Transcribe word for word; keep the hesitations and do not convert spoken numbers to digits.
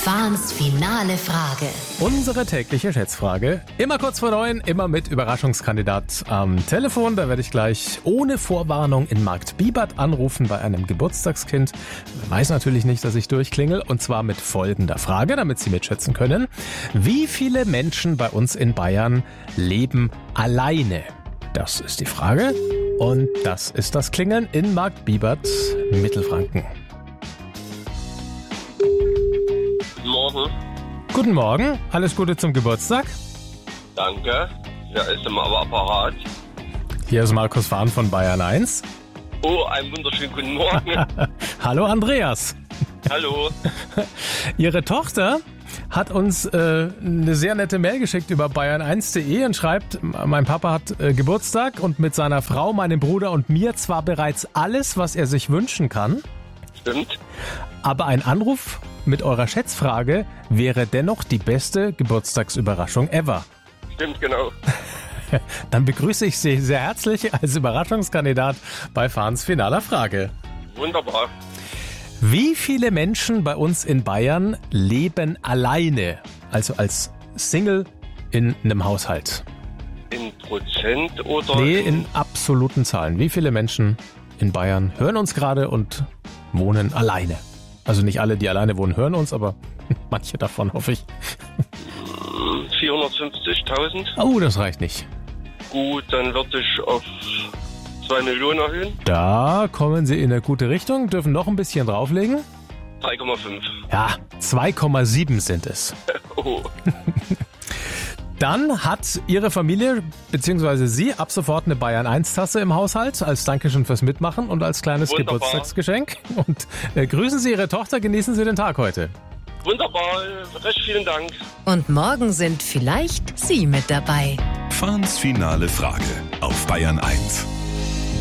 Fahns finale Frage. Unsere tägliche Schätzfrage. Immer kurz vor neun, immer mit Überraschungskandidat am Telefon. Da werde ich gleich ohne Vorwarnung in Markt Bibert anrufen bei einem Geburtstagskind. Weiß natürlich nicht, dass ich durchklingel. Und zwar mit folgender Frage, damit Sie mitschätzen können. Wie viele Menschen bei uns in Bayern leben alleine? Das ist die Frage. Und das ist das Klingeln in Markt Bibert, Mittelfranken. Morgen. Guten Morgen, alles Gute zum Geburtstag. Danke. Wer ist im Apparat? Hier ist Markus Fahn von Bayern eins. Oh, einen wunderschönen guten Morgen. Hallo Andreas. Hallo. Ihre Tochter hat uns äh, eine sehr nette Mail geschickt über bayern eins punkt de und schreibt, mein Papa hat äh, Geburtstag und mit seiner Frau, meinem Bruder und mir zwar bereits alles, was er sich wünschen kann. Stimmt. Aber ein Anruf mit eurer Schätzfrage wäre dennoch die beste Geburtstagsüberraschung ever. Stimmt, genau. Dann begrüße ich Sie sehr herzlich als Überraschungskandidat bei Fahns finaler Frage. Wunderbar. Wie viele Menschen bei uns in Bayern leben alleine, also als Single in einem Haushalt? In Prozent oder? Nee, in absoluten Zahlen. Wie viele Menschen in Bayern hören uns gerade und wohnen alleine? Also nicht alle, die alleine wohnen, hören uns, aber manche davon, hoffe ich. vierhundertfünfzigtausend. Oh, das reicht nicht. Gut, dann würde ich auf zwei Millionen erhöhen. Da kommen Sie in eine gute Richtung, dürfen noch ein bisschen drauflegen. drei Komma fünf. Ja, zwei Komma sieben sind es. Oh. Dann hat Ihre Familie bzw. Sie ab sofort eine Bayern eins Tasse im Haushalt als Dankeschön fürs Mitmachen und als kleines Wunderbar. Geburtstagsgeschenk. Und äh, grüßen Sie Ihre Tochter, genießen Sie den Tag heute. Wunderbar, recht vielen Dank. Und morgen sind vielleicht Sie mit dabei. Fahns finale Frage auf Bayern eins.